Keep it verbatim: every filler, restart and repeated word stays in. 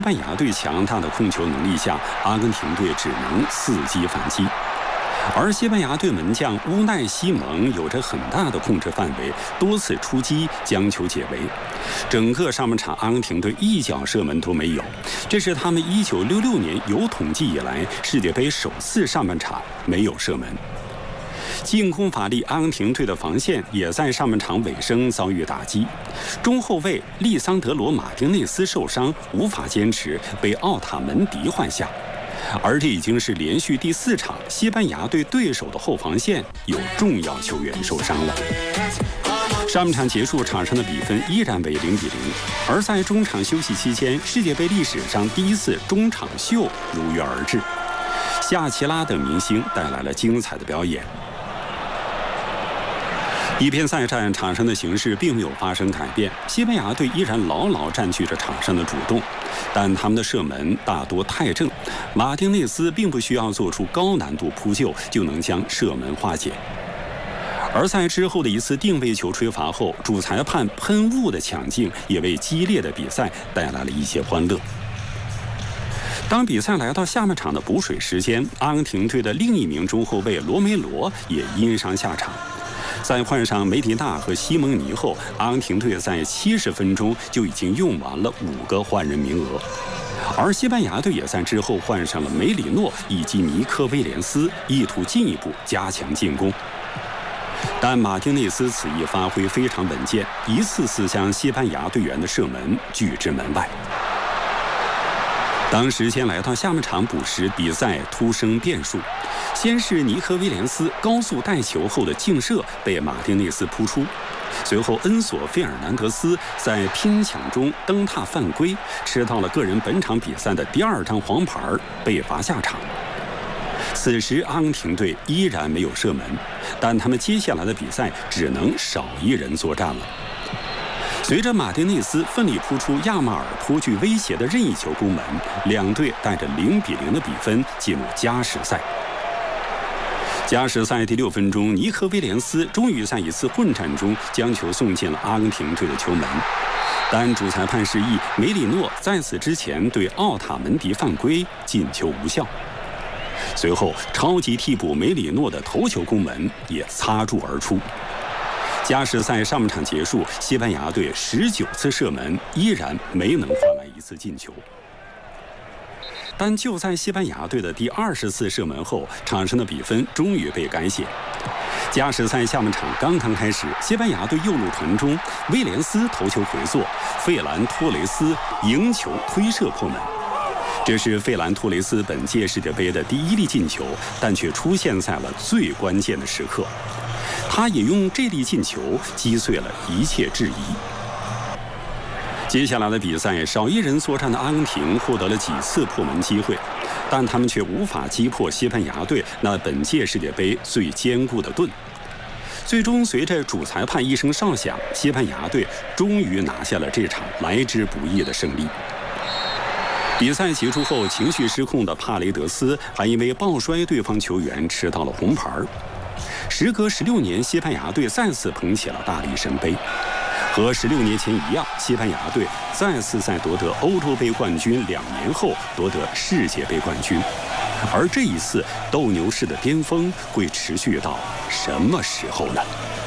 班牙队强大的控球能力下，阿根廷队只能伺机反击。而西班牙队门将乌奈西蒙有着很大的控制范围，多次出击将球解围。整个上半场，阿根廷队一脚射门都没有，这是他们一九六六年有统计以来世界杯首次上半场没有射门。进攻乏力，阿根廷队的防线也在上半场尾声遭遇打击。中后卫利桑德罗·马丁内斯受伤，无法坚持，被奥塔门迪换下。而这已经是连续第四场西班牙队对手的后防线有重要球员受伤了。上半场结束，场上的比分依然为零比零。而在中场休息期间，世界杯历史上第一次中场秀如约而至，夏奇拉等明星带来了精彩的表演。一片赛战，场上的形势并没有发生改变，西班牙队依然牢牢占据着场上的主动，但他们的射门大多太正，马丁内斯并不需要做出高难度扑救就能将射门化解。而在之后的一次定位球吹罚后，主裁判喷雾的抢镜也为激烈的比赛带来了一些欢乐。当比赛来到下半场的补水时间，阿根廷队的另一名中后卫罗梅罗也因伤下场。在换上梅迪纳和西蒙尼后，阿根廷队在七十分钟就已经用完了五个换人名额，而西班牙队也在之后换上了梅里诺以及尼科威廉斯，意图进一步加强进攻。但马丁内斯此役发挥非常稳健，一次次将西班牙队员的射门拒之门外。当时间来到下半场补时，比赛突生变数。先是尼科威廉斯高速带球后的劲射被马丁内斯扑出，随后恩索费尔南德斯在拼抢中蹬踏犯规，吃到了个人本场比赛的第二张黄牌，被罚下场。此时阿根廷队依然没有射门，但他们接下来的比赛只能少一人作战了。随着马丁内斯奋力扑出亚马尔颇具威胁的任意球攻门，两队带着零比零的比分进入加时赛。加时赛第六分钟，尼科威廉斯终于在一次混战中将球送进了阿根廷队的球门，但主裁判示意梅里诺在此之前对奥塔门迪犯规，进球无效。随后，超级替补梅里诺的头球攻门也擦柱而出。加时赛上半场结束，西班牙队十九次射门依然没能换来一次进球。但就在西班牙队的第二十次射门后，场上的比分终于被改写。加时赛下半场刚刚开始，西班牙队右路传中，威廉斯头球回溯，费兰托雷斯迎球推射破门。这是费兰托雷斯本届世界杯的第一粒进球，但却出现在了最关键的时刻。他也用这粒进球击碎了一切质疑。接下来的比赛，少一人作战的阿根廷获得了几次破门机会，但他们却无法击破西班牙队那本届世界杯最坚固的盾。最终，随着主裁判一声哨响，西班牙队终于拿下了这场来之不易的胜利。比赛结束后，情绪失控的帕雷德斯还因为抱摔对方球员吃到了红牌。时隔十六年，西班牙队再次捧起了大力神杯。和十六年前一样，西班牙队再次在夺得欧洲杯冠军两年后夺得世界杯冠军，而这一次斗牛士的巅峰会持续到什么时候呢？